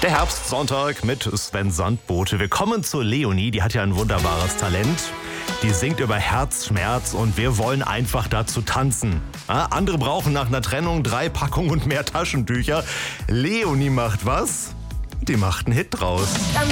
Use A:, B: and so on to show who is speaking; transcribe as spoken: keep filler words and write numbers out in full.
A: Der Herbstsonntag mit Sven Sandbote. Wir kommen zu Leonie, die hat ja ein wunderbares Talent. Die singt über Herzschmerz und wir wollen einfach dazu tanzen. Ja, andere brauchen nach einer Trennung drei Packungen und mehr Taschentücher. Leonie macht was? Die macht einen Hit draus.
B: Dann